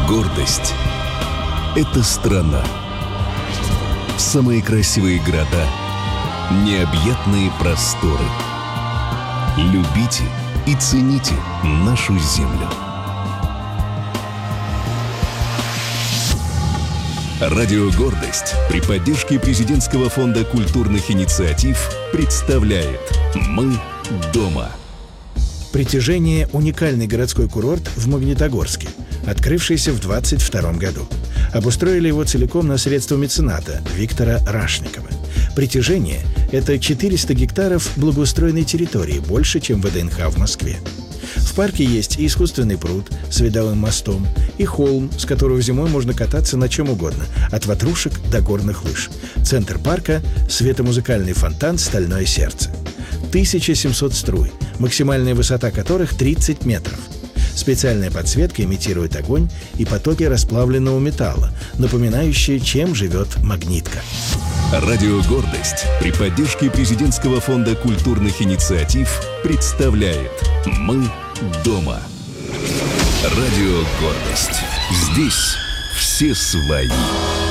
Гордость – это страна. Самые красивые города, необъятные просторы. Любите и цените нашу землю. Радио «Гордость» при поддержке Президентского фонда культурных инициатив представляет «Мы дома». «Притяжение» – уникальный городской курорт в Магнитогорске, открывшийся в 2022 году. Обустроили его целиком на средства мецената Виктора Рашникова. «Притяжение» – это 400 гектаров благоустроенной территории, больше, чем ВДНХ в Москве. В парке есть и искусственный пруд с видовым мостом, и холм, с которого зимой можно кататься на чем угодно, от ватрушек до горных лыж. Центр парка – светомузыкальный фонтан «Стальное сердце». 1700 струй, максимальная высота которых 30 метров. Специальная подсветка имитирует огонь и потоки расплавленного металла, напоминающие, чем живет магнитка. Радио «Гордость» при поддержке Президентского фонда культурных инициатив представляет «Мы дома». Радио «Гордость». Здесь все свои.